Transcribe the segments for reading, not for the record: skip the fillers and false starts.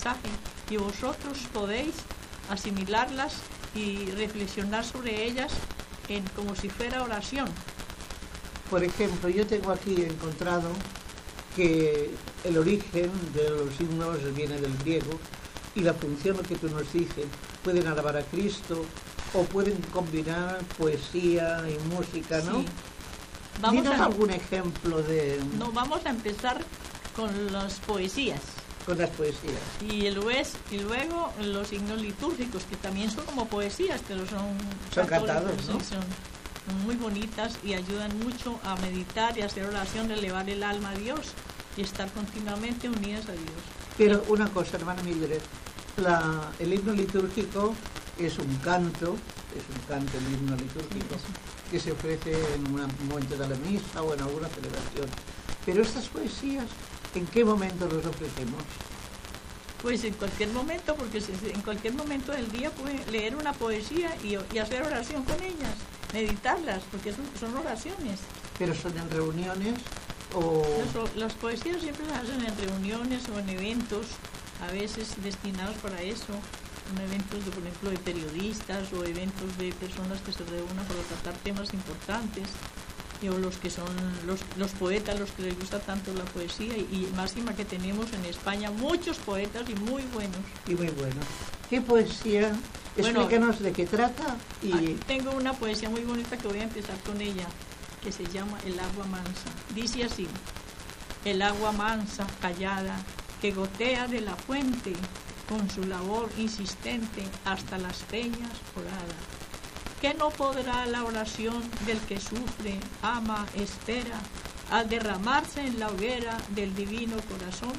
mensaje y vosotros podéis asimilarlas y reflexionar sobre ellas como si fuera oración. Por ejemplo, yo tengo aquí encontrado que el origen de los himnos viene del griego y la función que tú nos dices, pueden alabar a Cristo o pueden combinar poesía y música, ¿no? Sí. ¿Tienes algún ejemplo de...? No, vamos a empezar con las poesías. Con las poesías. Y luego los himnos litúrgicos, que también son como poesías, pero son cantados, ¿no? Son muy bonitas y ayudan mucho a meditar y a hacer oración, elevar el alma a Dios y estar continuamente unidas a Dios. Pero una cosa, hermana Mildred, el himno litúrgico es un canto, el himno litúrgico, que se ofrece en un momento de la misa o en alguna celebración. Pero estas poesías, ¿en qué momento los ofrecemos? Pues en cualquier momento, porque en cualquier momento del día puede leer una poesía y hacer oración con ellas, meditarlas, porque son oraciones. ¿Pero son en reuniones o...? Las poesías siempre las hacen en reuniones o en eventos, a veces destinados para eso, en eventos, por ejemplo, de periodistas o eventos de personas que se reúnan para tratar temas importantes, o los que son los poetas, los que les gusta tanto la poesía, y máxima que tenemos en España muchos poetas y muy buenos. Y muy buenos. ¿Qué poesía? Explícanos de qué trata. Tengo una poesía muy bonita que voy a empezar con ella, que se llama El agua mansa. Dice así: el agua mansa, callada, que gotea de la fuente, con su labor insistente hasta las peñas oradas. ¿Qué no podrá la oración del que sufre, ama, espera, al derramarse en la hoguera del divino corazón?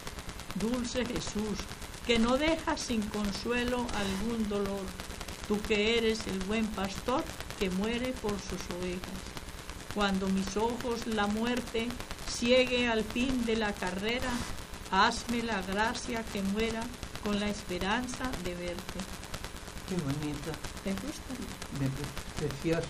Dulce Jesús, que no dejas sin consuelo algún dolor, tú que eres el buen pastor que muere por sus ovejas. Cuando mis ojos la muerte ciegue al fin de la carrera, hazme la gracia que muera con la esperanza de verte. Qué bonito. ¿Te gusta? Precioso.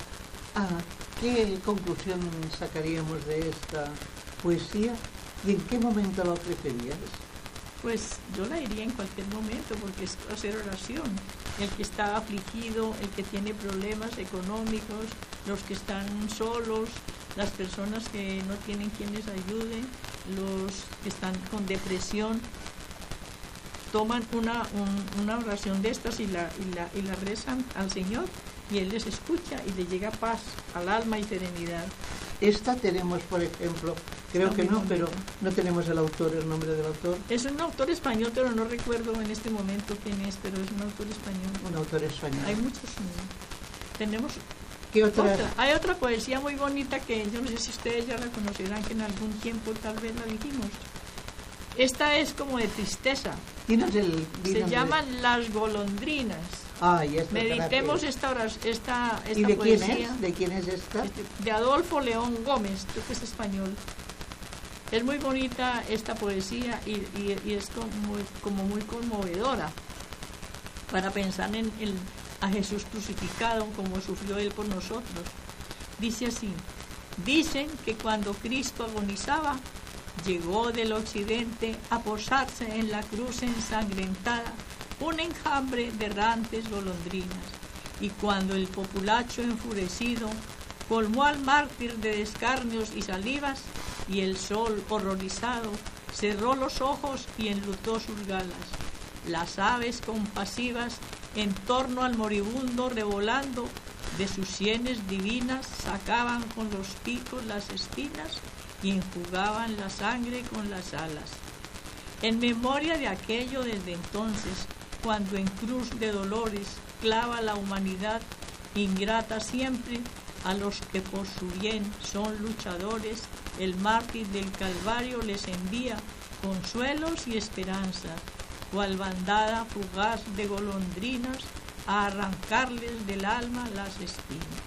¿Qué conclusión sacaríamos de esta poesía y en qué momento la ofrecerías? Pues yo la diría en cualquier momento, porque es hacer oración. El que está afligido, el que tiene problemas económicos, los que están solos, las personas que no tienen quien les ayude, los que están con depresión, toman una oración de estas y la rezan al Señor, y Él les escucha y les llega paz al alma y serenidad. Esta tenemos, por ejemplo, creo que no, pero no tenemos el nombre del autor. Es un autor español, pero no recuerdo en este momento quién es, pero es un autor español. Un autor español. Hay muchos. Tenemos... ¿Qué otra? Hay otra poesía muy bonita que yo no sé si ustedes ya la conocerán, que en algún tiempo tal vez la dijimos. Esta es como de tristeza. Se llaman Las golondrinas. Meditemos esta ¿Y de poesía. quién es? ¿De quién es esta? De Adolfo León Gómez, creo que es español. Es muy bonita esta poesía y es como muy conmovedora para pensar a Jesús crucificado, como sufrió Él por nosotros. Dice así: dicen que cuando Cristo agonizaba, llegó del occidente a posarse en la cruz ensangrentada un enjambre de errantes golondrinas, y cuando el populacho enfurecido colmó al mártir de escarnios y salivas, y el sol horrorizado cerró los ojos y enlutó sus galas, las aves compasivas en torno al moribundo revolando de sus sienes divinas sacaban con los picos las espinas y enjugaban la sangre con las alas. En memoria de aquello, desde entonces, cuando en cruz de dolores clava la humanidad, ingrata siempre a los que por su bien son luchadores, el mártir del Calvario les envía consuelos y esperanzas, cual bandada fugaz de golondrinas, a arrancarles del alma las espinas.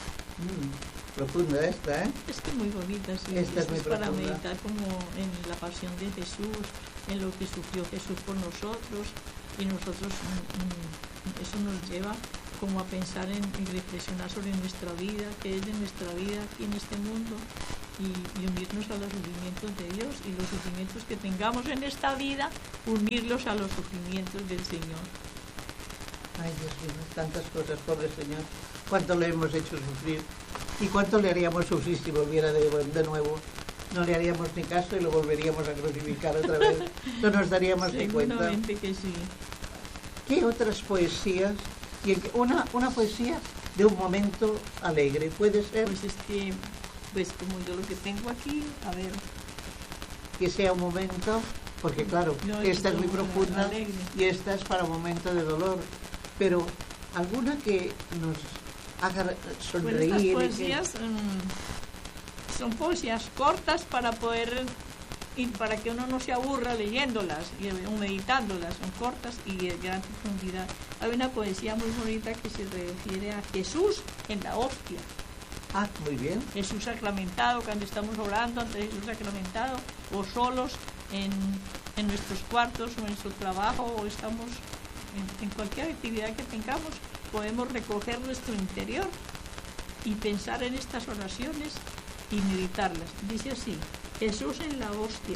Profunda esta, ¿eh? Es que muy bonita, sí. Esta es muy para profunda. meditar como en la pasión de Jesús, en lo que sufrió Jesús por nosotros, y nosotros eso nos lleva como a pensar y reflexionar sobre nuestra vida, qué es de nuestra vida aquí en este mundo, y unirnos a los sufrimientos de Dios, y los sufrimientos que tengamos en esta vida, unirlos a los sufrimientos del Señor. Ay, Dios mío, tantas cosas, pobre Señor. Cuánto le hemos hecho sufrir y cuánto le haríamos sufrir si volviera de nuevo. No le haríamos ni caso y lo volveríamos a crucificar otra vez. No nos daríamos ni cuenta. Seguramente que sí. ¿Qué otras poesías? Y una poesía de un momento alegre, ¿puede ser? Pues es que, pues como yo lo que tengo aquí, a ver. Que sea un momento, porque claro, No, esta es muy profunda alegre. y esta es para un momento de dolor. Pero alguna que nos haga sonreír. Pues estas poesías son poesías cortas para poder, y para que uno no se aburra leyéndolas o meditándolas. Son cortas y de gran profundidad. Hay una poesía muy bonita que se refiere a Jesús en la hostia. Ah, muy bien. Jesús sacramentado, cuando estamos orando ante Jesús sacramentado, o solos en nuestros cuartos o en nuestro trabajo, o estamos en cualquier actividad que tengamos, podemos recoger nuestro interior y pensar en estas oraciones y meditarlas. Dice así: Jesús en la hostia.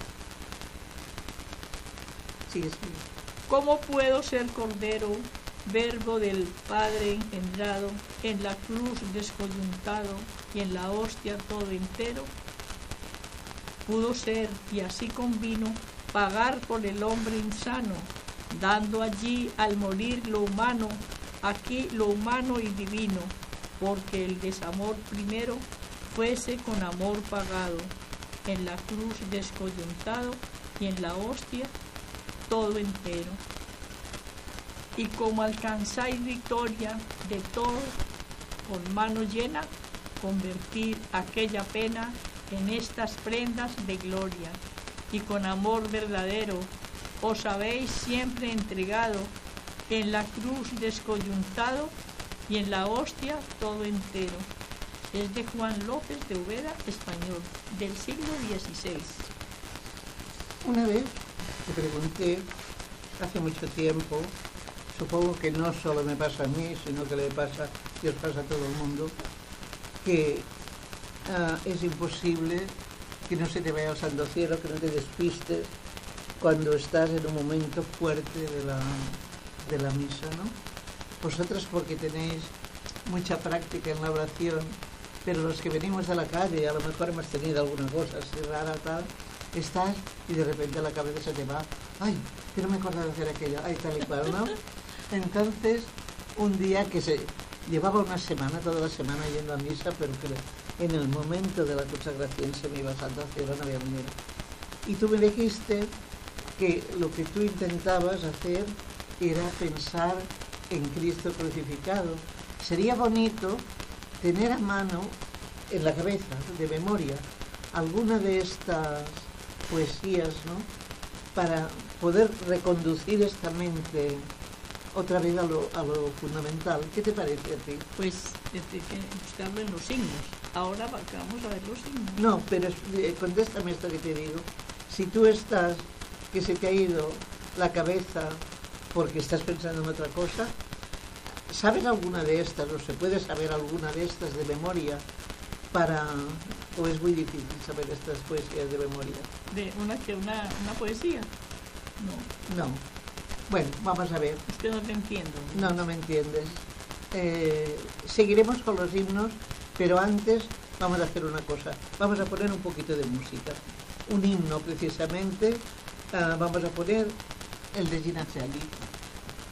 Sí. ¿Cómo puedo ser cordero, verbo del Padre engendrado, en la cruz descoyuntado y en la hostia todo entero? Pudo ser, y así convino, pagar por el hombre insano, dando allí al morir lo humano, aquí lo humano y divino, porque el desamor primero fuese con amor pagado, en la cruz descoyuntado y en la hostia todo entero. Y como alcanzáis victoria de todo, con mano llena, convertir aquella pena en estas prendas de gloria, y con amor verdadero os habéis siempre entregado, en la cruz descoyuntado y en la hostia todo entero. Es de Juan López de Ubeda, español, del siglo XVI. Una vez te pregunté, hace mucho tiempo, supongo que no solo me pasa a mí, sino que le pasa y os pasa a todo el mundo, que es imposible que no se te vaya al santo cielo, que no te despistes cuando estás en un momento fuerte de la misa, ¿no? Vosotras porque tenéis mucha práctica en la oración, pero los que venimos de la calle, a lo mejor hemos tenido alguna cosa así rara, tal, estás y de repente la cabeza se te va, ay, que no me acuerdo de hacer aquello, ay, tal y cual, ¿no? Entonces, un día que se llevaba una semana, toda la semana yendo a misa, pero que en el momento de la consagración se me iba al santo cielo, no había manera. Y tú me dijiste que lo que tú intentabas hacer era pensar en Cristo crucificado. Sería bonito tener a mano, en la cabeza, de memoria, alguna de estas poesías, ¿no? Para poder reconducir esta mente otra vez a lo fundamental. ¿Qué te parece a ti? Pues desde que buscarlo en los signos. Ahora vamos a ver los signos. No, pero contéstame esto que te digo. Si tú estás, que se te ha ido la cabeza porque estás pensando en otra cosa, ¿sabes alguna de estas o se puede saber alguna de estas de memoria o es muy difícil saber estas poesías de memoria? ¿De una poesía? No. No. Bueno, vamos a ver. Es que no te entiendo. No me entiendes. Seguiremos con los himnos, pero antes vamos a hacer una cosa. Vamos a poner un poquito de música. Un himno, precisamente. Vamos a poner el de Gina Celli.